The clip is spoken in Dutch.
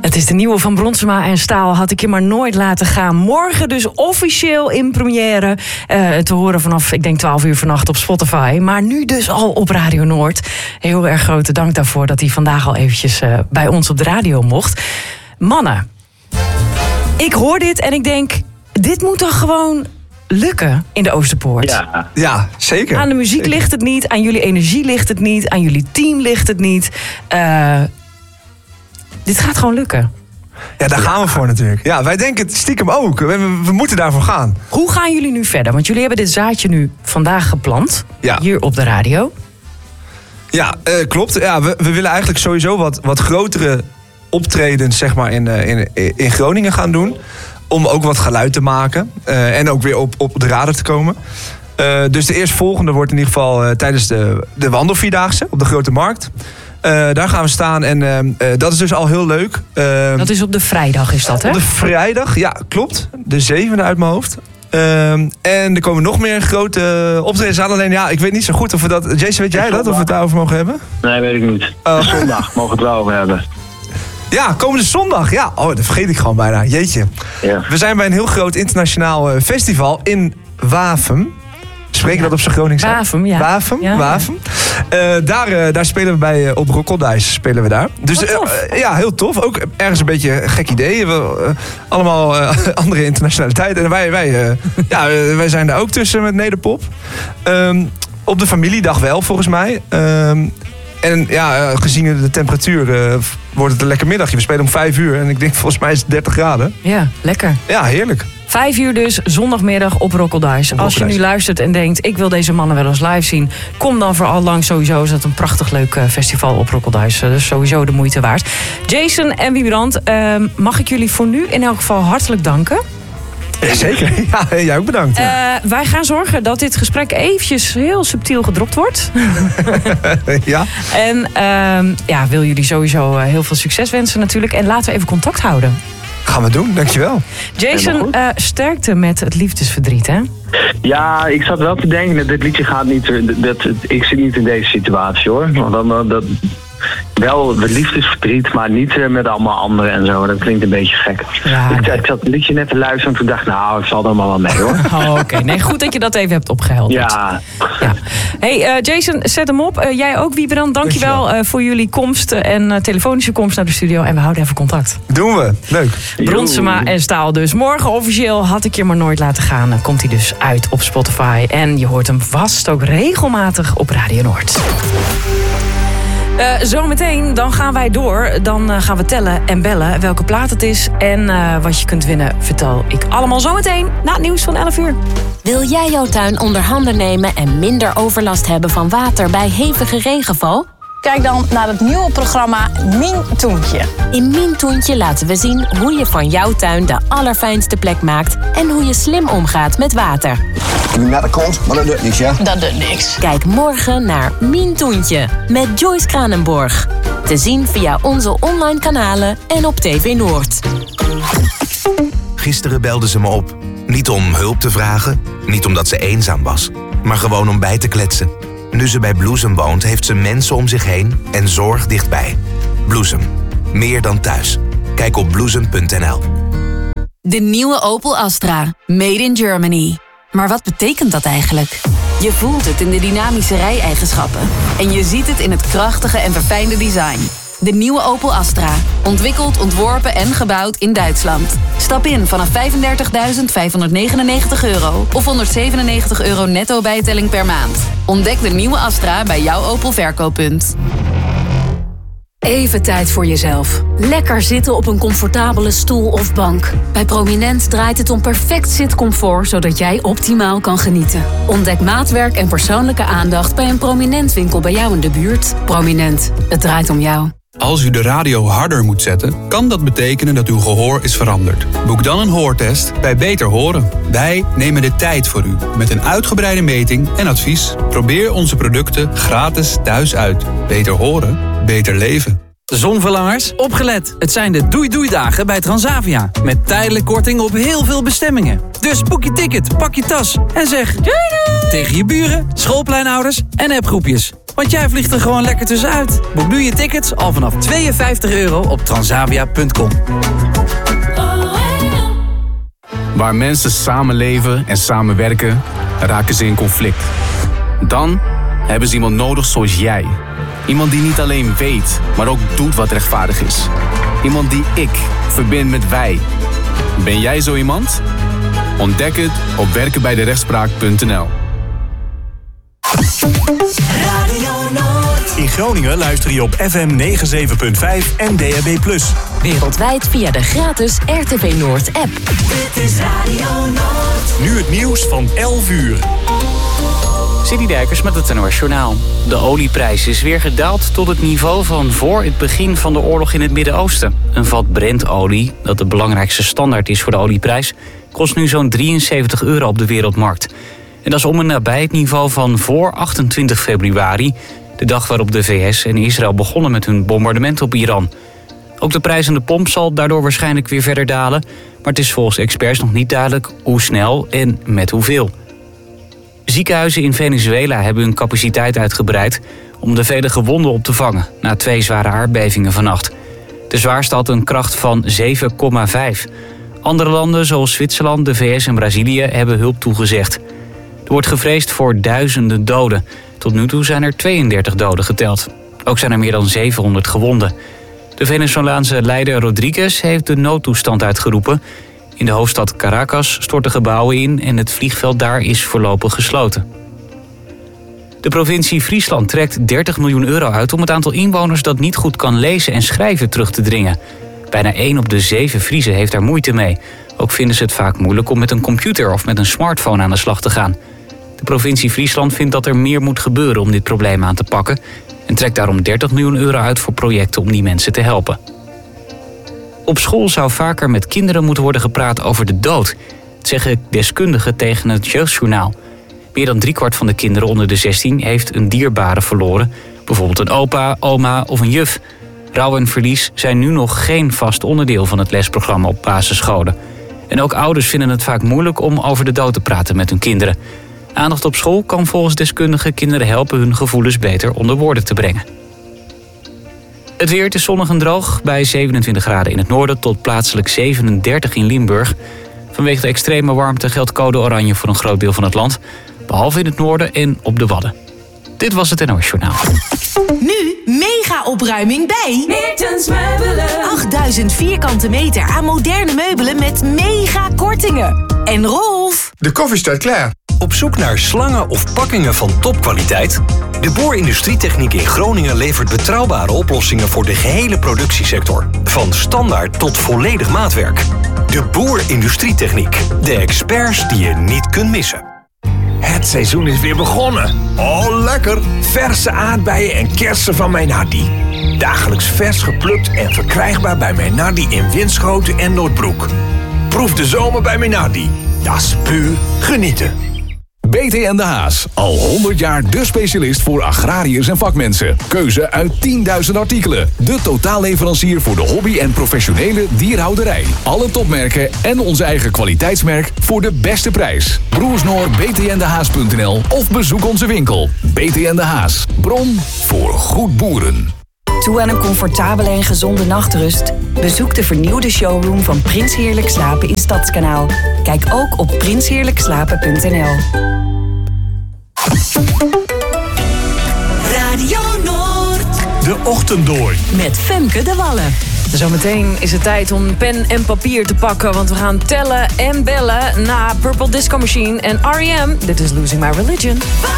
Het is de nieuwe van Bronsema en Staal. Had ik je maar nooit laten gaan. Morgen dus officieel in première. Te horen vanaf, ik denk 12 uur vannacht op Spotify. Maar nu dus al op Radio Noord. Heel erg grote dank daarvoor dat hij vandaag al eventjes bij ons op de radio mocht. Mannen, ik hoor dit en ik denk, dit moet toch gewoon lukken in de Oosterpoort? Ja, zeker. Aan de muziek ligt het niet, aan jullie energie ligt het niet, aan jullie team ligt het niet. Dit gaat gewoon lukken. Ja, daar gaan we voor natuurlijk. Ja, wij denken het stiekem ook. We moeten daarvoor gaan. Hoe gaan jullie nu verder? Want jullie hebben dit zaadje nu vandaag geplant. Ja. Hier op de radio. Ja, klopt. Ja, we willen eigenlijk sowieso wat grotere optredens zeg maar, in Groningen gaan doen. Om ook wat geluid te maken. En ook weer op de radar te komen. Dus de eerstvolgende wordt in ieder geval tijdens de wandelvierdaagse op de Grote Markt. Daar gaan we staan en dat is dus al heel leuk. Dat is op de vrijdag, is dat, hè? Op de vrijdag, ja, klopt. De 7e uit mijn hoofd. En er komen nog meer grote optredens aan. Alleen, ja, ik weet niet zo goed of we dat... Jason, weet jij dat? Of we het daarover mogen hebben? Nee, weet ik niet. Zondag mogen we het wel over hebben. Ja, komende zondag. Ja, dat vergeet ik gewoon bijna. Jeetje. Ja. We zijn bij een heel groot internationaal festival in Wavum. Spreken dat op zijn Gronings? Wavum, ja. Wavum. Daar spelen we bij op Rockeldijs spelen we daar. Dus ja, heel tof. Ook ergens een beetje een gek idee. Allemaal andere internationaliteiten. En wij zijn daar ook tussen met Nederpop. Op de familiedag wel, volgens mij. En ja, gezien de temperatuur wordt het een lekker middagje. We spelen om 5 uur en ik denk volgens mij is het 30 graden. Ja, lekker. Ja, heerlijk. 5 uur dus, zondagmiddag op Rockeldijs. Als je nu luistert en denkt, ik wil deze mannen wel eens live zien, kom dan vooral langs. Sowieso is dat een prachtig leuk festival op Rockeldijs. Dus sowieso de moeite waard. Jason en Wibrand, mag ik jullie voor nu in elk geval hartelijk danken. Ja, zeker. Ja, jij ook bedankt. Wij gaan zorgen dat dit gesprek eventjes heel subtiel gedropt wordt. Ja. En wil jullie sowieso heel veel succes wensen natuurlijk. En laten we even contact houden. Gaan we doen, dankjewel. Jason, sterkte met het liefdesverdriet, hè? Ja, ik zat wel te denken dat dit liedje gaat niet... ik zit niet in deze situatie, hoor. Want wel de liefdesverdriet, maar niet met allemaal anderen en zo. Dat klinkt een beetje gek. Ja, ik zat het liedje net te luisteren en toen dacht ik, nou, ik zal er maar wel mee, hoor. Oké. Nee, goed dat je dat even hebt opgehelderd. Ja. Hey, Jason, zet hem op. Jij ook, Wibrand. Dankjewel voor jullie komst en telefonische komst naar de studio. En we houden even contact. Doen we. Leuk. Bronsema en Staal dus. Morgen officieel Had ik je maar nooit laten gaan. Komt hij dus uit op Spotify. En je hoort hem vast ook regelmatig op Radio Noord. Zometeen, dan gaan wij door. Dan gaan we tellen en bellen welke plaat het is. En wat je kunt winnen, vertel ik allemaal zometeen na het nieuws van 11 uur. Wil jij jouw tuin onder handen nemen en minder overlast hebben van water bij hevige regenval? Kijk dan naar het nieuwe programma Mientoentje. In Mientoentje laten we zien hoe je van jouw tuin de allerfijnste plek maakt en hoe je slim omgaat met water. Ik ben net de kont, maar dat doet niks, ja? Dat doet niks. Kijk morgen naar Mientoentje met Joyce Kranenborg. Te zien via onze online kanalen en op TV Noord. Gisteren belde ze me op. Niet om hulp te vragen, niet omdat ze eenzaam was, maar gewoon om bij te kletsen. Nu ze bij Bloesem woont, heeft ze mensen om zich heen en zorg dichtbij. Bloesem. Meer dan thuis. Kijk op bloesem.nl. De nieuwe Opel Astra. Made in Germany. Maar wat betekent dat eigenlijk? Je voelt het in de dynamische rijeigenschappen. En je ziet het in het krachtige en verfijnde design. De nieuwe Opel Astra. Ontwikkeld, ontworpen en gebouwd in Duitsland. Stap in vanaf €35.599 of €197 netto bijtelling per maand. Ontdek de nieuwe Astra bij jouw Opel verkooppunt. Even tijd voor jezelf. Lekker zitten op een comfortabele stoel of bank. Bij Prominent draait het om perfect zitcomfort, zodat jij optimaal kan genieten. Ontdek maatwerk en persoonlijke aandacht bij een Prominent winkel bij jou in de buurt. Prominent, het draait om jou. Als u de radio harder moet zetten, kan dat betekenen dat uw gehoor is veranderd. Boek dan een hoortest bij Beter Horen. Wij nemen de tijd voor u met een uitgebreide meting en advies. Probeer onze producten gratis thuis uit. Beter horen, beter leven. Zonverlangers, opgelet. Het zijn de doei-doei-dagen bij Transavia. Met tijdelijk korting op heel veel bestemmingen. Dus boek je ticket, pak je tas en zeg doei doei tegen je buren, schoolpleinouders en appgroepjes. Want jij vliegt er gewoon lekker tussenuit. Boek nu je tickets al vanaf €52 op transavia.com. Waar mensen samenleven en samenwerken, raken ze in conflict. Dan hebben ze iemand nodig zoals jij. Iemand die niet alleen weet, maar ook doet wat rechtvaardig is. Iemand die ik verbind met wij. Ben jij zo iemand? Ontdek het op werkenbijderechtspraak.nl. In Groningen luister je op FM 97.5 en DAB+. Wereldwijd via de gratis RTV Noord app. Dit is Radio Noord. Nu het nieuws van 11 uur. City Dijkers met het NOS Journaal. De olieprijs is weer gedaald tot het niveau van voor het begin van de oorlog in het Midden-Oosten. Een vat Brent-olie, dat de belangrijkste standaard is voor de olieprijs, kost nu zo'n €73 op de wereldmarkt. En dat is om en nabij het niveau van voor 28 februari... de dag waarop de VS en Israël begonnen met hun bombardement op Iran. Ook de prijs aan de pomp zal daardoor waarschijnlijk weer verder dalen... maar het is volgens experts nog niet duidelijk hoe snel en met hoeveel. Ziekenhuizen in Venezuela hebben hun capaciteit uitgebreid... om de vele gewonden op te vangen na 2 zware aardbevingen vannacht. De zwaarste had een kracht van 7,5. Andere landen zoals Zwitserland, de VS en Brazilië hebben hulp toegezegd. Er wordt gevreesd voor duizenden doden. Tot nu toe zijn er 32 doden geteld. Ook zijn er meer dan 700 gewonden. De Venezolaanse leider Rodriguez heeft de noodtoestand uitgeroepen. In de hoofdstad Caracas storten gebouwen in en het vliegveld daar is voorlopig gesloten. De provincie Friesland trekt €30 miljoen uit om het aantal inwoners dat niet goed kan lezen en schrijven terug te dringen. Bijna 1 op de 7 Friezen heeft daar moeite mee. Ook vinden ze het vaak moeilijk om met een computer of met een smartphone aan de slag te gaan. De provincie Friesland vindt dat er meer moet gebeuren om dit probleem aan te pakken en trekt daarom €30 miljoen uit voor projecten om die mensen te helpen. Op school zou vaker met kinderen moeten worden gepraat over de dood. Dat zeggen deskundigen tegen het Jeugdjournaal. Meer dan 3/4 van de kinderen onder de 16 heeft een dierbare verloren. Bijvoorbeeld een opa, oma of een juf. Rouw en verlies zijn nu nog geen vast onderdeel van het lesprogramma op basisscholen. En ook ouders vinden het vaak moeilijk om over de dood te praten met hun kinderen. Aandacht op school kan volgens deskundigen kinderen helpen hun gevoelens beter onder woorden te brengen. Het weer, het is zonnig en droog bij 27 graden in het noorden tot plaatselijk 37 in Limburg. Vanwege de extreme warmte geldt code oranje voor een groot deel van het land, behalve in het noorden en op de Wadden. Dit was het NOS Journaal. Nu mega opruiming bij Meertens Meubelen. 8000 vierkante meter aan moderne meubelen met mega kortingen. En Rolf, de koffie staat klaar. Op zoek naar slangen of pakkingen van topkwaliteit? De Boer Industrietechniek in Groningen levert betrouwbare oplossingen voor de gehele productiesector. Van standaard tot volledig maatwerk. De Boer Industrietechniek. De experts die je niet kunt missen. Het seizoen is weer begonnen. Oh, lekker! Verse aardbeien en kersen van Meinardi. Dagelijks vers geplukt en verkrijgbaar bij Meinardi in Winschoten en Noordbroek. Proef de zomer bij Meinardi. Dat is puur genieten. BT&De Haas, al 100 jaar de specialist voor agrariërs en vakmensen. Keuze uit 10.000 artikelen. De totaalleverancier voor de hobby- en professionele dierhouderij. Alle topmerken en onze eigen kwaliteitsmerk voor de beste prijs. Broersnoor btndehaas.nl of bezoek onze winkel. BT&De Haas, bron voor goed boeren. Toe aan een comfortabele en gezonde nachtrust? Bezoek de vernieuwde showroom van Prins Heerlijk Slapen in Stadskanaal. Kijk ook op prinsheerlijkslapen.nl. Radio Noord. De Ochtenddooi. Met Femke de Wallen. Zometeen is het tijd om pen en papier te pakken, want we gaan tellen en bellen na Purple Disco Machine en R.E.M. Dit is Losing My Religion.